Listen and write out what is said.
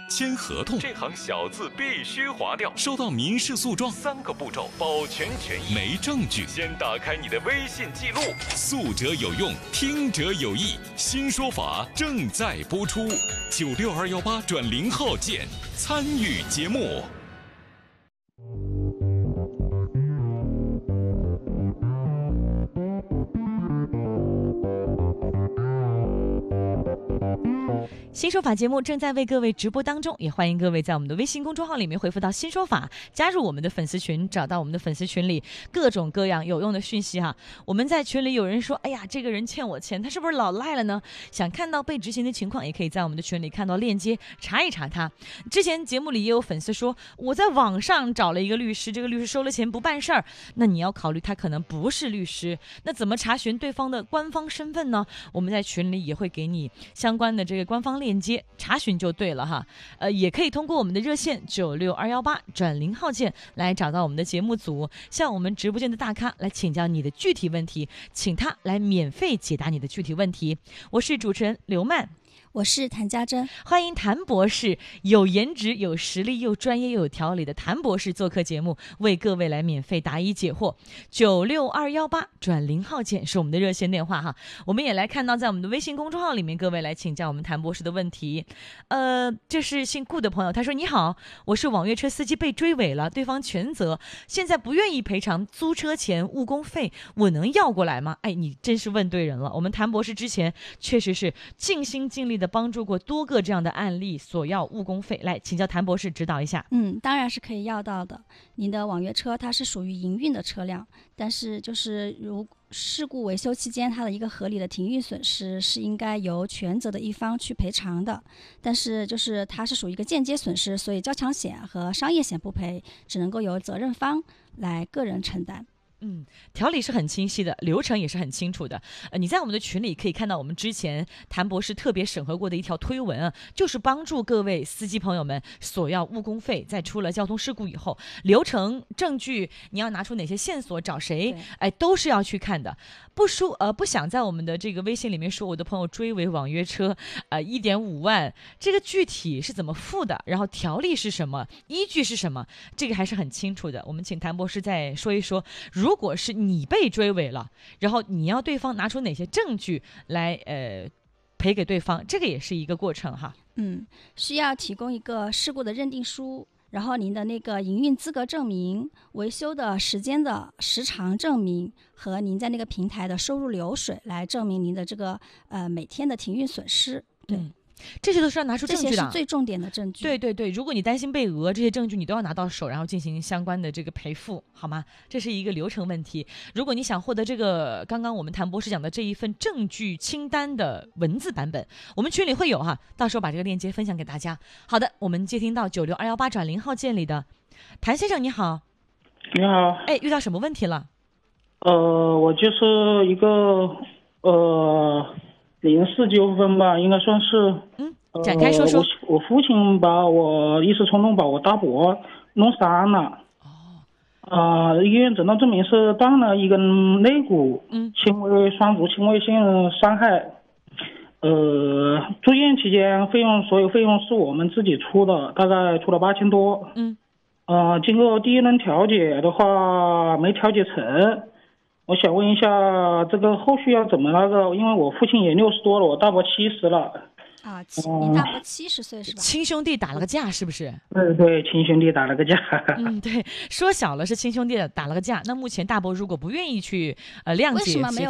签合同， 这行小字必须划掉， 收到民事诉状 3个步骤，保全权益。 没证据， 先打开你的微信记录。 诉者有用，听者有意。新说法正在播出，96218转0号键参与节目。 新说法节目正在为各位直播当中，也欢迎各位在我们的微信公众号里面回复到新说法，加入我们的粉丝群，找到我们的粉丝群里各种各样有用的讯息哈。我们在群里有人说，哎呀，这个人欠我钱，他是不是老赖了呢？想看到被执行的情况，也可以在我们的群里看到链接，查一查他。之前节目里也有粉丝说，我在网上找了一个律师，这个律师收了钱不办事儿，那你要考虑他可能不是律师，那怎么查询对方的官方身份呢？我们在群里也会给你相关的这个官方链接，查询就对了哈。也可以通过我们的热线96218转0号键来找到我们的节目组，向我们直播间的大咖来请教你的具体问题，请他来免费解答你的具体问题。我是主持人刘曼， 我是谭家珍，欢迎谭博士，有颜值、有实力、又专业又有条理的谭博士做客节目，为各位来免费答疑解惑。96218转0号键是我们的热线电话哈。我们也来看到在我们的微信公众号里面，各位来请教我们谭博士的问题。这是姓顾的朋友，他说：你好，我是网约车司机被追尾了，对方全责，现在不愿意赔偿租车钱、误工费，我能要过来吗？哎，你真是问对人了。我们谭博士之前确实是尽心尽力的帮助过多个这样的案例索要误工费，来请教谭博士指导一下。 当然是可以要到的。您的网约车它是属于营运的车辆，但是就是如事故维修期间它的一个合理的停运损失是应该由全责的一方去赔偿的，但是就是它是属于一个间接损失，所以交强险和商业险不赔，只能够由责任方来个人承担。 条理是很清晰的，流程也是很清楚的。你在我们的群里可以看到我们之前谭博士特别审核过的一条推文啊，就是帮助各位司机朋友们索要误工费，在出了交通事故以后，流程证据你要拿出哪些线索，找谁，都是要去看的。不想在我们的这个微信里面说我的朋友追尾网约车1.5万，这个具体是怎么付的，然后条例是什么，依据是什么，这个还是很清楚的。我们请谭博士再说一说，如果是你被追尾了，然后你要对方拿出哪些证据来赔给对方，这个也是一个过程哈。 需要提供一个事故的认定书，然后您的那个营运资格证明、维修的时间的时长证明和您在那个平台的收入流水，来证明您的这个每天的停运损失。对。 这些都是要拿出证据的， 这些是最重点的证据。 对，如果你担心被讹，这些证据你都要拿到手，然后进行相关的这个赔付，好吗？这是一个流程问题。如果你想获得这个刚刚我们谭博士讲的这一份证据清单的文字版本，我们群里会有哈，到时候把这个链接分享给大家。好的，我们接听到96218转0号键里的谭先生，你好。 你好。 遇到什么问题了？ 我就是一个民事纠纷吧，应该算是。 展开说说。 我父亲把我一时冲动把我大伯弄伤了。医院诊断证明是断了一根肋骨，轻微双足轻微性伤害。住院期间所有费用是我们自己出的，大概出了8000多。经过第一轮调解的话没调解成。我想问一下，这个后续要怎么因为我父亲也60多了，我大伯70了。 你大伯70岁是吧？ 亲兄弟打了个架是不是？ 对，亲兄弟打了个架。 对，说小了是亲兄弟打了个架。那目前大伯如果不愿意去谅解， 为什么没有